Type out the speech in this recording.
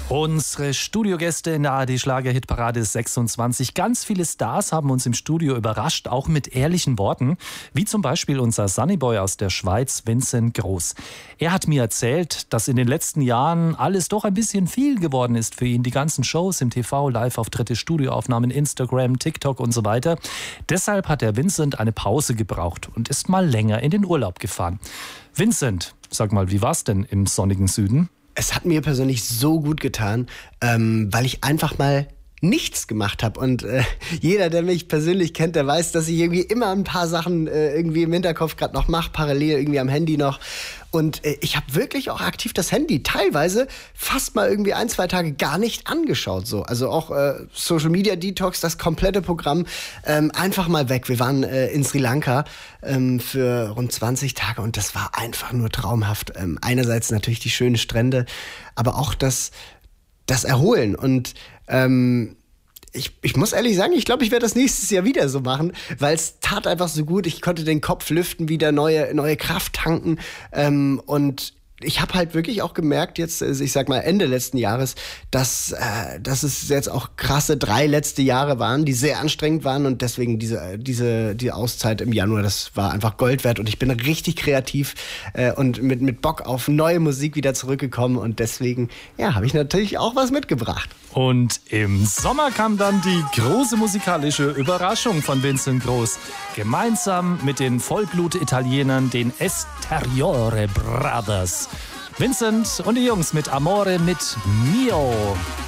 Unsere Studiogäste in der ARD Schlager-Hitparade 26. Ganz viele Stars haben uns im Studio überrascht, auch mit ehrlichen Worten, wie zum Beispiel unser Sunnyboy aus der Schweiz, Vincent Groß. Er hat mir erzählt, dass in den letzten Jahren alles doch ein bisschen viel geworden ist für ihn. Die ganzen Shows im TV, Live-Auftritte, Studioaufnahmen, Instagram, TikTok und so weiter. Deshalb hat der Vincent eine Pause gebraucht und ist mal länger in den Urlaub gefahren. Vincent, sag mal, wie war's denn im sonnigen Süden? Es hat mir persönlich so gut getan, weil ich einfach mal nichts gemacht habe. Und jeder, der mich persönlich kennt, der weiß, dass ich irgendwie immer ein paar Sachen irgendwie im Hinterkopf gerade noch mache, parallel irgendwie am Handy noch. Und ich habe wirklich auch aktiv das Handy teilweise fast mal irgendwie 1-2 Tage gar nicht angeschaut. So. Also auch Social Media Detox, das komplette Programm, einfach mal weg. Wir waren in Sri Lanka für rund 20 Tage und das war einfach nur traumhaft. Einerseits natürlich die schönen Strände, aber auch das Erholen. Und ich muss ehrlich sagen, ich glaube, ich werde das nächstes Jahr wieder so machen, weil es tat einfach so gut. Ich konnte den Kopf lüften, wieder neue Kraft tanken. Und ich habe halt wirklich auch gemerkt, jetzt, ich sag mal Ende letzten Jahres, dass es jetzt auch krasse 3 letzte Jahre waren, die sehr anstrengend waren. Und deswegen die Auszeit im Januar, das war einfach Gold wert. Und ich bin richtig kreativ und mit Bock auf neue Musik wieder zurückgekommen. Und deswegen, ja, habe ich natürlich auch was mitgebracht. Und im Sommer kam dann die große musikalische Überraschung von Vincent Groß. Gemeinsam mit den Vollblut-Italienern, den Esteriore Brothers. Vincent und die Jungs mit Amore mit Mio.